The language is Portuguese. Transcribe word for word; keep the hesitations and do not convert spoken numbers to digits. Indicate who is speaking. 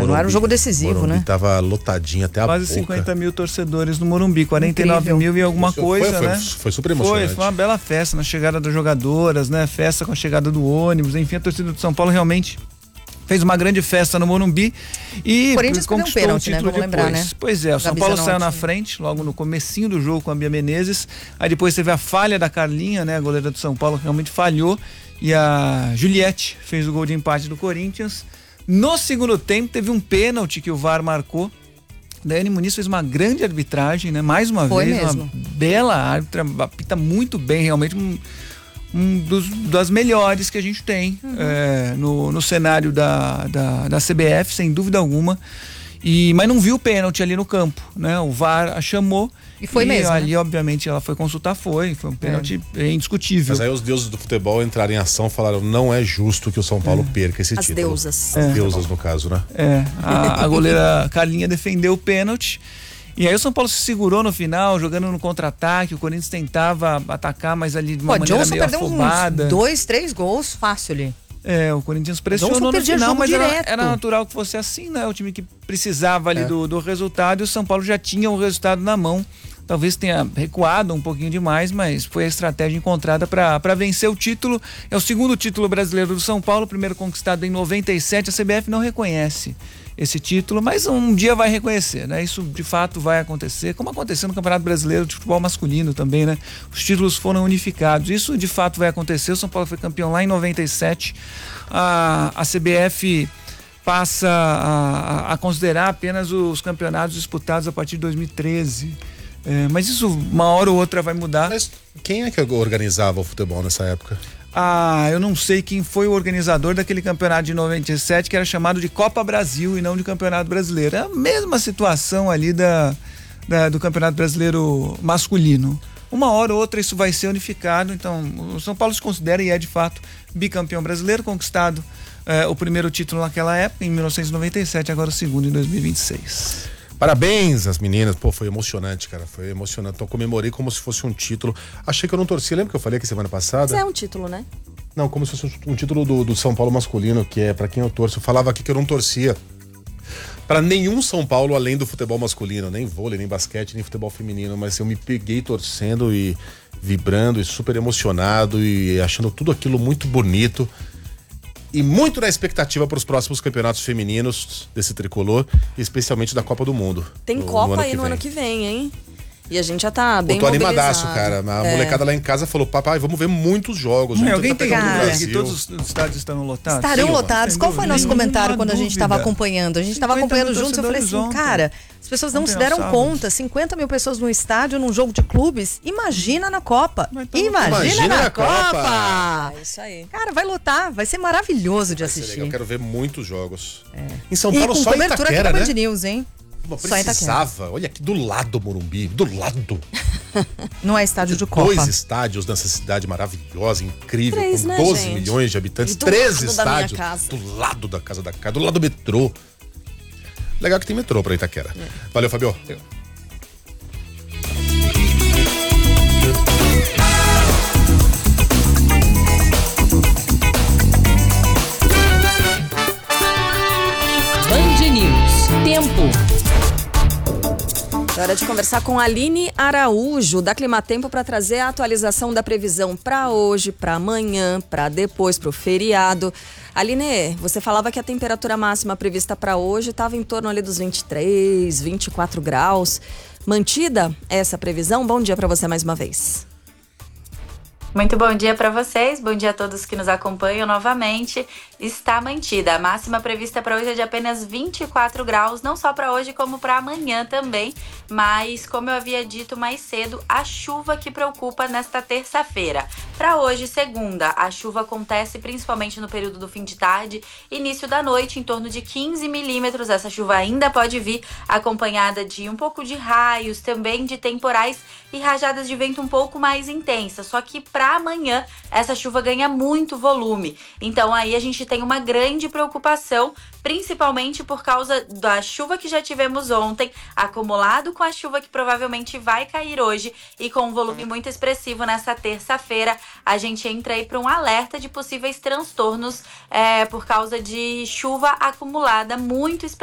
Speaker 1: Morumbi, não era um jogo decisivo,
Speaker 2: Morumbi
Speaker 1: né?
Speaker 2: Tava lotadinho até a
Speaker 3: Quase
Speaker 2: boca.
Speaker 3: cinquenta mil torcedores no Morumbi, quarenta e nove mil e alguma
Speaker 2: Isso
Speaker 3: coisa,
Speaker 2: foi,
Speaker 3: né?
Speaker 2: Foi, foi super emocionante.
Speaker 3: Foi, foi uma bela festa na chegada das jogadoras, né? Festa com a chegada do ônibus, enfim, a torcida do São Paulo realmente fez uma grande festa no Morumbi e
Speaker 1: Corinthians
Speaker 3: conquistou
Speaker 1: perdeu um
Speaker 3: o
Speaker 1: pênalti,
Speaker 3: título
Speaker 1: né? Vamos
Speaker 3: depois.
Speaker 1: lembrar, né?
Speaker 3: Pois é, o São
Speaker 1: Gabi
Speaker 3: Paulo
Speaker 1: Zanotti.
Speaker 3: saiu na frente logo no comecinho do jogo com a Bia Menezes, aí depois teve a falha da Carlinha, né? A goleira do São Paulo que realmente falhou e a Juliette fez o gol de empate do Corinthians. No segundo tempo teve um pênalti que o V A R marcou. Daiane Muniz fez uma grande arbitragem, né? Mais uma
Speaker 1: Foi
Speaker 3: vez,
Speaker 1: mesmo.
Speaker 3: uma bela árbitra, apita muito bem, realmente um, um dos, das melhores que a gente tem uhum. é, no, no cenário da, da, da C B F, sem dúvida alguma. E, mas não viu o pênalti ali no campo, né? O V A R a chamou.
Speaker 1: E foi
Speaker 3: e
Speaker 1: mesmo.
Speaker 3: ali,
Speaker 1: né?
Speaker 3: obviamente, ela foi consultar, foi. Foi um pênalti é. indiscutível.
Speaker 2: Mas aí os deuses do futebol entraram em ação, falaram: não é justo que o São Paulo é. perca esse
Speaker 1: As
Speaker 2: título.
Speaker 1: Deusas.
Speaker 2: As
Speaker 3: É.
Speaker 2: deusas, no caso, né?
Speaker 3: É, a, a goleira Carlinha defendeu o pênalti. E aí o São Paulo se segurou no final, jogando no contra-ataque. O Corinthians tentava atacar, mas ali de uma
Speaker 1: Pô,
Speaker 3: maneira
Speaker 1: Johnson
Speaker 3: meio
Speaker 1: perdeu
Speaker 3: afobada.
Speaker 1: uns dois, três gols fácil ali.
Speaker 3: É, o Corinthians pressionou
Speaker 1: Johnson
Speaker 3: no
Speaker 1: perdia
Speaker 3: final,
Speaker 1: jogo
Speaker 3: mas era,
Speaker 1: direto.
Speaker 3: era natural que fosse assim, né? O time que precisava ali
Speaker 2: É.
Speaker 3: do, do resultado e o São Paulo já tinha o resultado na mão. Talvez tenha recuado um pouquinho demais, mas foi a estratégia encontrada para vencer o título. É o segundo título brasileiro do São Paulo, primeiro conquistado em noventa e sete. A C B F não reconhece esse título, mas um dia vai reconhecer, né? Isso de fato vai acontecer, como aconteceu no Campeonato Brasileiro de Futebol Masculino também, né? Os títulos foram unificados, isso de fato vai acontecer. O São Paulo foi campeão lá em noventa e sete, a, a C B F passa a, a considerar apenas os campeonatos disputados a partir de dois mil e treze, é, mas isso uma hora ou outra vai mudar.
Speaker 2: Mas quem é que organizava o futebol nessa época?
Speaker 3: Ah, eu não sei quem foi o organizador daquele campeonato de noventa e sete que era chamado de Copa Brasil e não de Campeonato Brasileiro. É a mesma situação ali da, da, do Campeonato Brasileiro masculino. Uma hora ou outra isso vai ser unificado, então o São Paulo se considera e é de fato bicampeão brasileiro, conquistado eh, o primeiro título naquela época, em mil novecentos e noventa e sete, agora o segundo em dois mil e vinte e seis.
Speaker 2: Parabéns às meninas, pô, foi emocionante, cara, foi emocionante. Então, eu comemorei como se fosse um título. Achei que eu não torcia, lembra que eu falei aqui semana passada?
Speaker 4: Mas é um título, né?
Speaker 2: Não, como se fosse um título do, do São Paulo masculino, que é pra quem eu torço. Eu falava aqui que eu não torcia pra nenhum São Paulo além do futebol masculino, nem vôlei, nem basquete, nem futebol feminino, mas eu me peguei torcendo e vibrando e super emocionado e achando tudo aquilo muito bonito. E muito na expectativa para os próximos campeonatos femininos desse tricolor, especialmente da Copa do Mundo.
Speaker 4: Tem
Speaker 2: no,
Speaker 4: Copa
Speaker 2: no
Speaker 4: aí no
Speaker 2: vem.
Speaker 4: ano que vem, hein? E a gente já tá bem
Speaker 2: Eu tô
Speaker 4: mobilizado.
Speaker 2: animadaço, cara. A
Speaker 4: É.
Speaker 2: molecada lá em casa falou: papai, vamos ver muitos jogos.
Speaker 3: Não,
Speaker 2: vamos
Speaker 3: alguém
Speaker 2: tentar
Speaker 3: tem
Speaker 2: pegar um do
Speaker 3: dúvida que
Speaker 2: Brasil.
Speaker 3: todos os estádios estão lotados?
Speaker 1: Estarão
Speaker 3: Sim,
Speaker 1: lotados.
Speaker 3: sem
Speaker 1: Qual foi o nosso
Speaker 3: dúvida.
Speaker 1: comentário
Speaker 3: Nenhuma
Speaker 1: quando a gente estava
Speaker 3: dúvida.
Speaker 1: acompanhando? A gente estava
Speaker 3: cinquenta
Speaker 1: acompanhando
Speaker 3: mil
Speaker 1: juntos, eu falei assim,
Speaker 3: torcedores
Speaker 1: cara, as pessoas não
Speaker 3: Ontem
Speaker 1: se
Speaker 3: ao
Speaker 1: deram
Speaker 3: sábado.
Speaker 1: conta, cinquenta mil pessoas no estádio, num jogo de clubes, imagina na Copa.
Speaker 3: Vai tá
Speaker 1: Imagina,
Speaker 2: Imagina
Speaker 1: na
Speaker 2: na
Speaker 1: Copa.
Speaker 2: Copa.
Speaker 4: É isso aí.
Speaker 1: Cara, vai lotar, vai ser maravilhoso de
Speaker 2: Vai ser
Speaker 1: assistir.
Speaker 2: legal, eu quero ver muitos jogos. Em São
Speaker 1: E
Speaker 2: Paulo,
Speaker 1: com
Speaker 2: só
Speaker 1: cobertura
Speaker 2: Itaquera,
Speaker 1: aqui da
Speaker 2: né?
Speaker 1: Band News, hein?
Speaker 2: Pô,
Speaker 1: Só Itaquera.
Speaker 2: precisava. Olha aqui do lado do Morumbi, do lado.
Speaker 1: Não é estádio de Copa.
Speaker 2: Dois estádios nessa cidade maravilhosa, incrível,
Speaker 4: Três,
Speaker 2: com
Speaker 4: né,
Speaker 2: doze
Speaker 4: gente?
Speaker 2: milhões de habitantes.
Speaker 4: E do
Speaker 2: Três
Speaker 4: lado da minha
Speaker 2: estádios
Speaker 4: casa.
Speaker 2: do lado da casa da casa, do lado do metrô. Legal que tem metrô pra Itaquera.
Speaker 4: É.
Speaker 2: Valeu, Fabio.
Speaker 5: Band News. Tempo.
Speaker 4: É hora de conversar com a Aline Araújo, da Climatempo, para trazer a atualização da previsão para hoje, para amanhã, para depois, para o feriado. Aline, você falava que a temperatura máxima prevista para hoje estava em torno ali dos vinte e três, vinte e quatro graus. Mantida essa previsão? Bom dia para você mais uma vez.
Speaker 6: Muito bom dia para vocês, bom dia a todos que nos acompanham novamente. Está mantida. A máxima prevista para hoje é de apenas vinte e quatro graus, não só para hoje como para amanhã também. Mas, como eu havia dito mais cedo, a chuva que preocupa nesta terça-feira. Para hoje, segunda, a chuva acontece principalmente no período do fim de tarde, início da noite, em torno de quinze milímetros. Essa chuva ainda pode vir acompanhada de um pouco de raios, também de temporais e rajadas de vento um pouco mais intensas. Só que para amanhã, essa chuva ganha muito volume. Então, aí a gente tem uma grande preocupação, principalmente por causa da chuva que já tivemos ontem, acumulado com a chuva que provavelmente vai cair hoje e com um volume muito expressivo nessa terça-feira, a gente entra aí para um alerta de possíveis transtornos é, por causa de chuva acumulada muito expressiva